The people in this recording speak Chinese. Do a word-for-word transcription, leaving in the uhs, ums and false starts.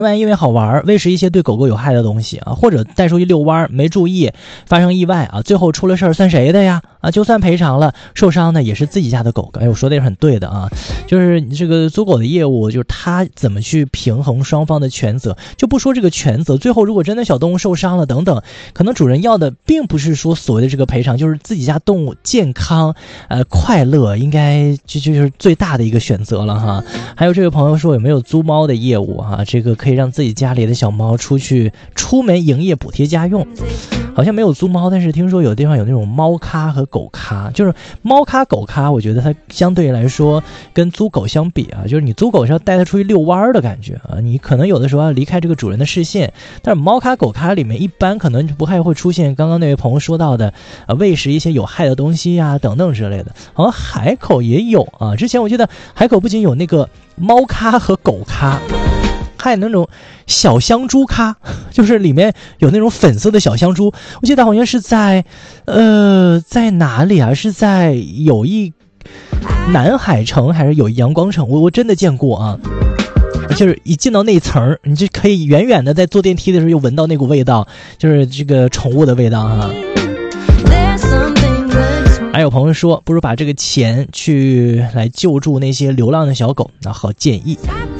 万一因为好玩喂食一些对狗狗有害的东西啊，或者带出去遛弯没注意发生意外啊，最后出了事儿算谁的呀？啊，就算赔偿了，受伤的也是自己家的狗。哎，我说的也是很对的啊，就是你这个租狗的业务，就是他怎么去平衡双方的权责，就不说这个权责，最后如果真的小动物受伤了等等，可能主人要的并不是说所谓的这个赔偿，就是自己家动物健康呃快乐，应该这就是最大的一个选择了哈。还有这位朋友说有没有租猫的业务哈，这个可以让自己家里的小猫出去出门营业补贴家用。好像没有租猫，但是听说有地方有那种猫咖和狗咖，就是猫咖狗咖，我觉得它相对来说跟租狗相比啊，就是你租狗是要带它出去遛弯的感觉啊，你可能有的时候要离开这个主人的视线，但是猫咖狗咖里面一般可能不太会出现刚刚那位朋友说到的啊喂食一些有害的东西呀、啊、等等之类的。好像海口也有啊，之前我记得海口不仅有那个猫咖和狗咖，还有那种小香猪咖，就是里面有那种粉色的小香猪，我记得好像是在呃在哪里啊，是在有一南海城还是有阳光城，我我真的见过啊，就是一进到那一层你就可以远远的在坐电梯的时候又闻到那股味道，就是这个宠物的味道啊。还有朋友说不如把这个钱去来救助那些流浪的小狗，那好建议。